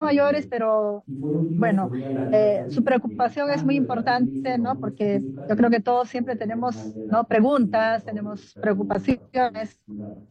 mayores, pero bueno, su preocupación es muy importante, ¿no? Porque yo creo que todos siempre tenemos, ¿no? Preguntas, tenemos preocupaciones.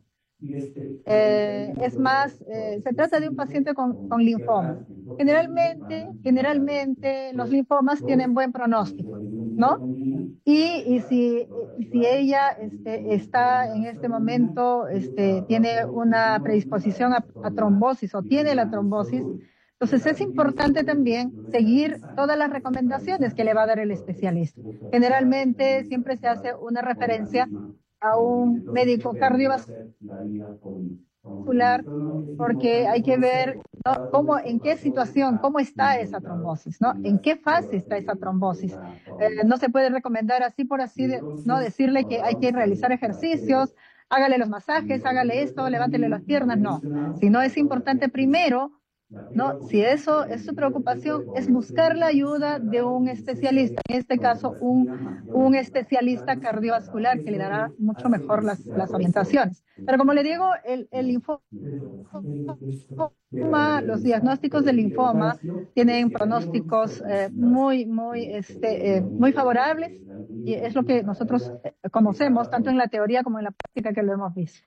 Es más, se trata de un paciente con linfoma. Generalmente los linfomas tienen buen pronóstico, ¿no? Y si ella está en este momento, tiene una predisposición a trombosis o tiene la trombosis, entonces es importante también seguir todas las recomendaciones que le va a dar el especialista. Generalmente siempre se hace una referencia a un médico cardiovascular porque hay que ver, ¿no? En qué situación, cómo está esa trombosis, ¿no? En qué fase está esa trombosis. No se puede recomendar así por así, ¿no? Decirle que hay que realizar ejercicios, hágale los masajes, hágale esto, levántele las piernas, no. Sino es importante primero, ¿no? Si eso es su preocupación, es buscar la ayuda de un especialista, en este caso un especialista cardiovascular que le dará mucho mejor las orientaciones. Pero como le digo, el linfoma, los diagnósticos del linfoma tienen pronósticos muy favorables y es lo que nosotros conocemos tanto en la teoría como en la práctica que lo hemos visto.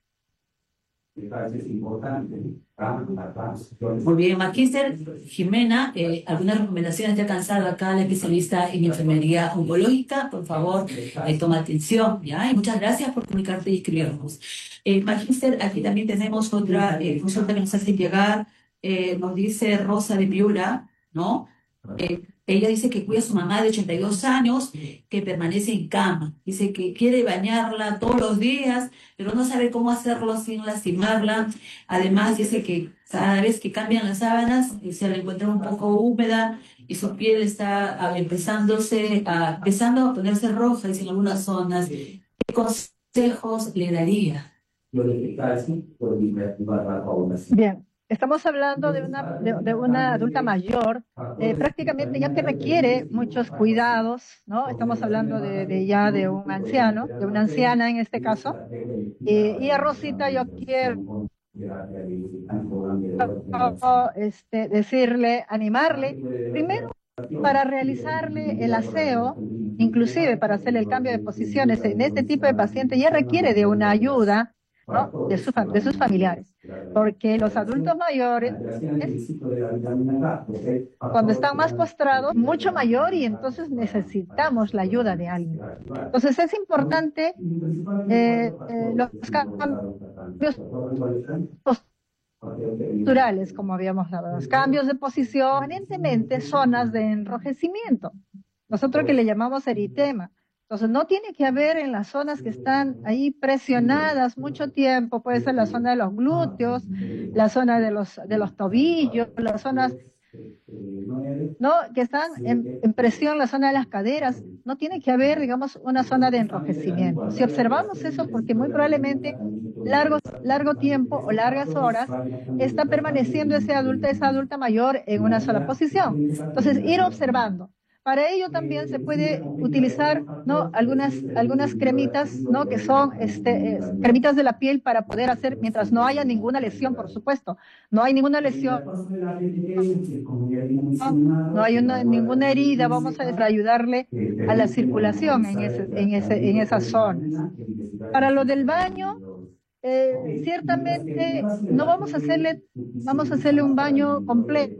Muy bien, Magíster Jimena, algunas recomendaciones ya cansado acá, la especialista en enfermería oncológica, por favor, toma atención, ¿ya? Y muchas gracias por comunicarte y escribirnos. Magíster, aquí también tenemos otra consulta que nos hace llegar, nos dice Rosa de Piura, ¿no? Ella dice que cuida a su mamá de 82 años, que permanece en cama. Dice que quiere bañarla todos los días, pero no sabe cómo hacerlo sin lastimarla. Además, dice que cada vez que cambian las sábanas, se la encuentra un poco húmeda y su piel está empezando a ponerse roja, dice, en algunas zonas. ¿Qué consejos le daría? Bien, estamos hablando de una adulta mayor, prácticamente ya que requiere muchos cuidados, ¿no? Estamos hablando ya de un anciano, de una anciana en este caso. Y a Rosita yo quiero decirle, animarle, primero para realizarle el aseo, inclusive para hacerle el cambio de posiciones en este tipo de paciente ya requiere de una ayuda, ¿no? de sus familiares, porque los adultos mayores, cuando están más postrados, mucho mayor y entonces necesitamos la ayuda de alguien. Entonces es importante los cambios posturales, como habíamos hablado, los cambios de posición, permanentemente zonas de enrojecimiento, nosotros que le llamamos eritema. Entonces no tiene que haber en las zonas que están ahí presionadas mucho tiempo, puede ser la zona de los glúteos, la zona de los tobillos, las zonas, ¿no? Que están en presión, la zona de las caderas, no tiene que haber, digamos, una zona de enrojecimiento. Si observamos eso, porque muy probablemente largo tiempo o largas horas está permaneciendo esa adulta mayor en una sola posición. Entonces, ir observando. Para ello también se puede utilizar, ¿no? algunas cremitas, ¿no? Que son cremitas de la piel para poder hacer, mientras no haya ninguna lesión, por supuesto. No hay ninguna lesión, no hay ninguna herida, vamos a ayudarle a la circulación en esas zonas. Para lo del baño, ciertamente no vamos a hacerle un baño completo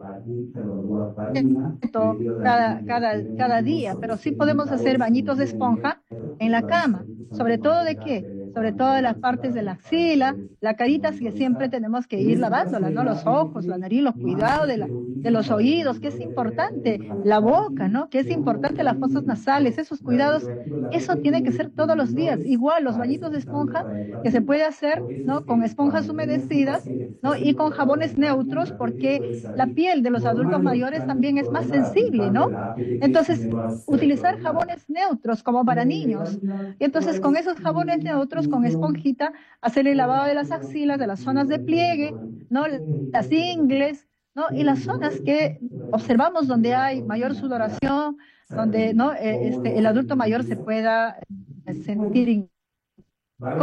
cada día, pero sí podemos hacer bañitos de esponja en la cama. ¿Sobre todo de qué? Sobre todo de las partes de la axila, la carita, que siempre tenemos que ir lavándola, ¿no? Los ojos, la nariz, los cuidados de los oídos, que es importante, la boca, ¿no? Que es importante las fosas nasales, esos cuidados, eso tiene que ser todos los días. Igual los bañitos de esponja que se puede hacer, ¿no? Con esponjas humedecidas, ¿no? Y con jabones neutros, porque la piel de los adultos mayores también es más sensible, ¿no? Entonces, utilizar jabones neutros como para niños. Y entonces, con esos jabones neutros, con esponjita, hacer el lavado de las axilas, de las zonas de pliegue, ¿no? Las ingles, ¿no? Y las zonas que observamos donde hay mayor sudoración, donde, ¿no? El adulto mayor se pueda sentir incómodo,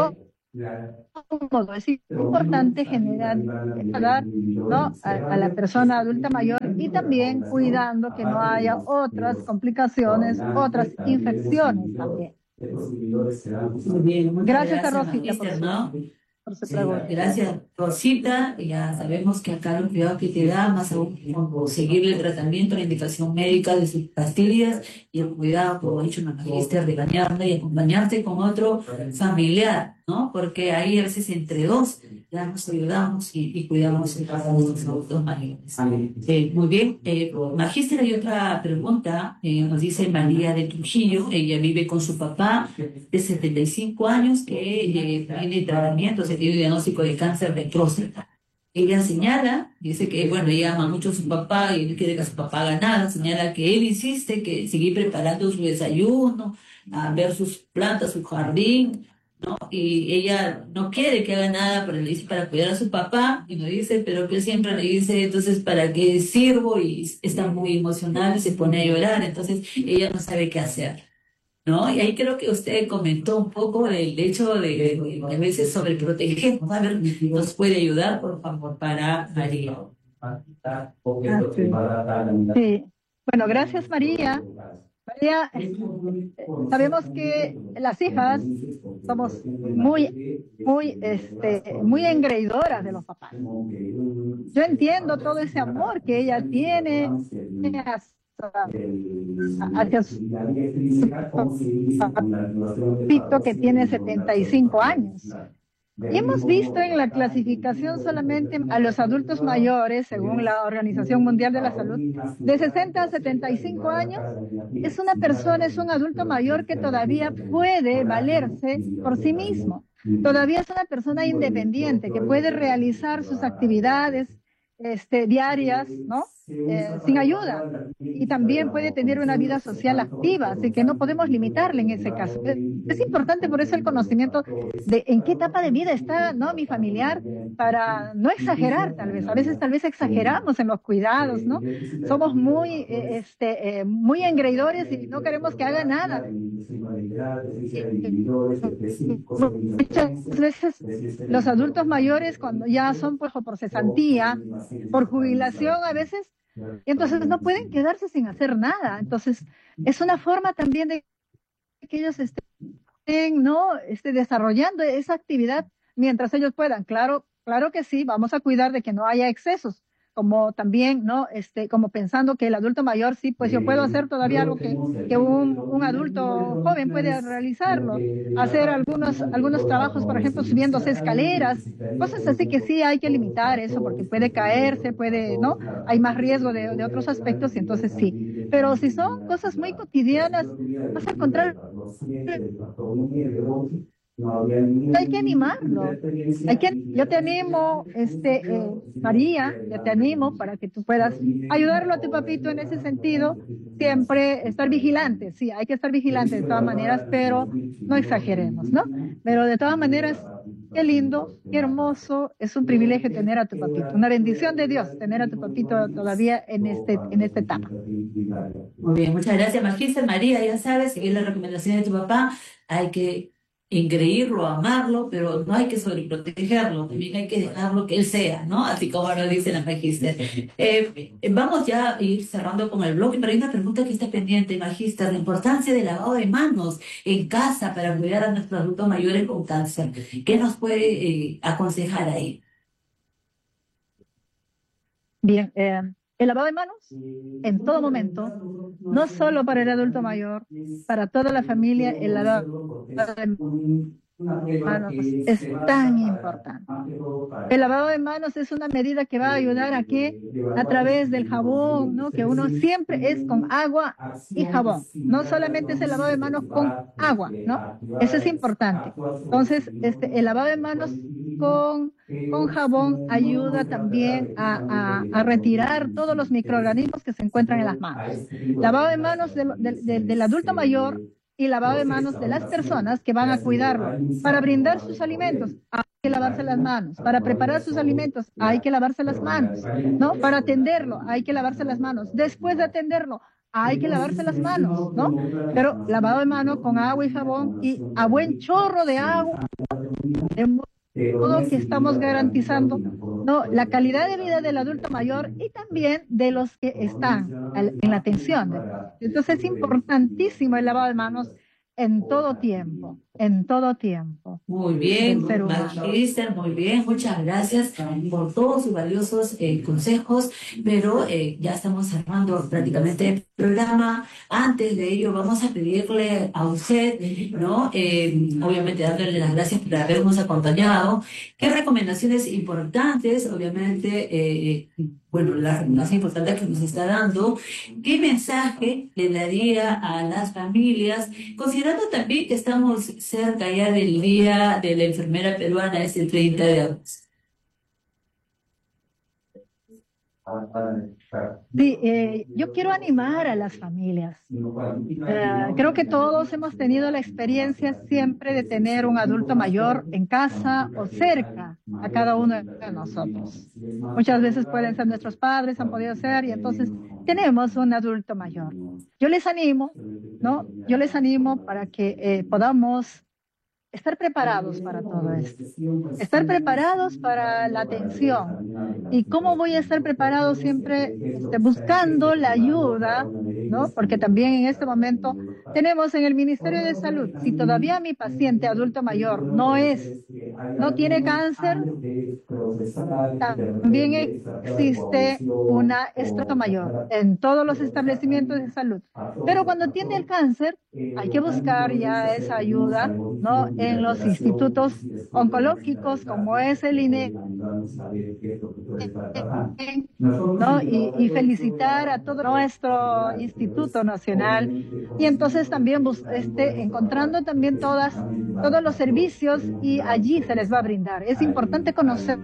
cómodo. Es importante dar, ¿no? A la persona adulta mayor y también cuidando que no haya otras complicaciones, otras infecciones también. Muy bien, muchas Gracias a gracias, Rosita Magíster, ¿no? por su Sí, pregunta. gracias, Rosita. Ya sabemos que acá los cuidados que te da, más aún como seguir el tratamiento, la indicación médica de sus pastillas y el cuidado, como ha dicho la magíster, de bañarla y acompañarte con otro familiar, ¿no? Porque ahí a veces entre dos ya nos ayudamos y cuidamos a nuestros adultos mayores. Muy bien, magíster, hay otra pregunta. Nos dice María de Trujillo, ella vive con su papá de 75 años que tiene tratamiento, se tiene diagnóstico de cáncer de próstata. Ella señala, dice que, bueno, ella ama mucho a su papá y no quiere que su papá haga nada, señala que él insiste que seguir preparando su desayuno, a ver sus plantas, su jardín, ¿no? Y ella no quiere que haga nada, pero le dice para cuidar a su papá, y nos dice, pero que siempre le dice, entonces, ¿para qué sirvo? Y está muy emocional y se pone a llorar, entonces ella no sabe qué hacer. ¿No? Y ahí creo que usted comentó un poco del hecho de a veces sobreproteger, ¿no? A ver, ¿nos puede ayudar, por favor, para María? Sí. Sí. Bueno, gracias María. María, sabemos que las hijas somos muy engreidoras de los papás. Yo entiendo todo ese amor que ella tiene hacia su papito que tiene 75 años. Y hemos visto en la clasificación solamente a los adultos mayores, según la Organización Mundial de la Salud, de 60 a 75 años, es una persona, es un adulto mayor que todavía puede valerse por sí mismo. Todavía es una persona independiente que puede realizar sus actividades diarias, ¿no? Sin ayuda. Y también puede tener una vida social activa, así que no podemos limitarle en ese caso. Es importante por eso el conocimiento de en qué etapa de vida está, ¿no? Mi familiar, para no exagerar tal vez. A veces tal vez exageramos en los cuidados, ¿no? Somos muy engreidores y no queremos que haga nada. Muchas veces los adultos mayores cuando ya son pues o por cesantía, por jubilación a veces, y entonces no pueden quedarse sin hacer nada. Entonces es una forma también de que ellos estén, ¿no? Desarrollando esa actividad mientras ellos puedan. Claro, claro que sí, vamos a cuidar de que no haya excesos, como también, ¿no? Como pensando que el adulto mayor, sí, pues yo puedo hacer todavía algo que un adulto joven puede realizarlo, hacer algunos trabajos, por ejemplo, subiéndose escaleras, cosas así que sí hay que limitar eso porque puede caerse, puede, ¿no? Hay más riesgo de otros aspectos y entonces sí. Pero si son cosas muy cotidianas, vas a encontrar hay que animarlo. Yo te animo, María, yo te animo para que tú puedas ayudarlo a tu papito en ese sentido, siempre estar vigilante, sí, hay que estar vigilante de todas maneras, pero no exageremos, ¿no? Pero de todas maneras, qué lindo, qué hermoso, es un privilegio tener a tu papito, una bendición de Dios tener a tu papito todavía en esta etapa. Muy bien, muchas gracias, Magíster. María, ya sabes, seguir las recomendaciones de tu papá, hay que engreírlo, amarlo, pero no hay que sobreprotegerlo, también hay que dejarlo que él sea, ¿no? Así como nos dice la Magíster. Vamos ya a ir cerrando con el bloque, pero hay una pregunta que está pendiente, Magíster, la importancia del lavado de manos en casa para cuidar a nuestros adultos mayores con cáncer. ¿Qué nos puede aconsejar ahí? Bien, el lavado de manos en todo momento, no solo para el adulto mayor, para toda la familia, el lavado de manos es tan importante. El lavado de manos es una medida que va a ayudar a que a través del jabón, ¿no? Que uno siempre es con agua y jabón, no solamente es el lavado de manos con agua, ¿no? Eso es importante. Entonces, el lavado de manos con jabón ayuda también a retirar todos los microorganismos que se encuentran en las manos. Lavado de manos del adulto mayor y lavado de manos de las personas que van a cuidarlo. Para brindar sus alimentos, hay que lavarse las manos. Para preparar sus alimentos, hay que lavarse las manos, ¿no? Para atenderlo, hay que lavarse las manos. Después de atenderlo, hay que lavarse las manos, ¿no? Pero lavado de manos con agua y jabón y a buen chorro de agua, de modo que estamos garantizando, ¿no?, la calidad de vida del adulto mayor y también de los que están en la atención. Entonces es importantísimo el lavado de manos en todo tiempo Muy del bien, ser humano. Magíster, muy bien, muchas gracias por todos sus valiosos consejos, pero ya estamos cerrando prácticamente el programa. Antes de ello, vamos a pedirle a usted, ¿no? Obviamente dándole las gracias por habernos acompañado. ¿Qué recomendaciones importantes, obviamente, bueno, las recomendaciones importantes que nos está dando, qué mensaje le daría a las familias, considerando también que estamos cerca ya del Día de la Enfermera Peruana, es el 30 de agosto? Sí, yo quiero animar a las familias. Creo que todos hemos tenido la experiencia siempre de tener un adulto mayor en casa o cerca a cada uno de nosotros. Muchas veces pueden ser nuestros padres, han podido ser, y entonces tenemos un adulto mayor. Yo les animo, ¿no? Yo les animo para que podamos estar preparados para todo esto, estar preparados para la atención. ¿Y cómo voy a estar preparado? Siempre buscando la ayuda, ¿no? Porque también en este momento tenemos en el Ministerio de Salud, si todavía mi paciente adulto mayor no tiene cáncer, también existe una estrato mayor en todos los establecimientos de salud. Pero cuando tiene el cáncer, hay que buscar ya esa ayuda, ¿no?, en los institutos oncológicos, como es el INE, ¿no? Y felicitar a todo nuestro Instituto Nacional. Y entonces también encontrando también todos los servicios, y allí se les va a brindar. Es importante conocer,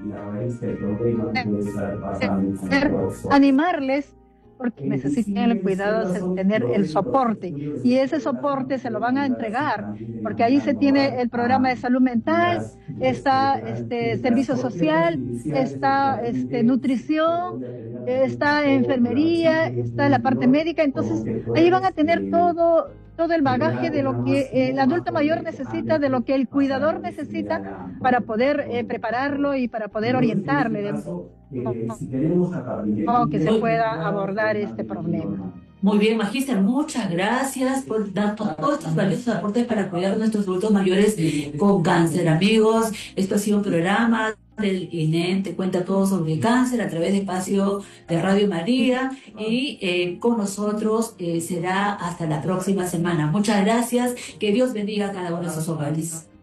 animarles, porque necesitan el cuidado de tener el soporte, y ese soporte se lo van a entregar, porque ahí se tiene el programa de salud mental, está servicio social, está nutrición, está enfermería, está la parte médica. Entonces ahí van a tener todo el bagaje de lo que el adulto mayor necesita, de lo que el cuidador necesita, para poder prepararlo y para poder orientarle de modo que se pueda abordar este problema. Muy bien, Magíster, muchas gracias por dar todos estos valiosos aportes para cuidar a nuestros adultos mayores con cáncer. Amigos, esto ha sido un programa del INEM, te cuenta todo sobre cáncer a través de espacio de Radio María, y con nosotros será hasta la próxima semana. Muchas gracias, que Dios bendiga a cada uno de sus hogares.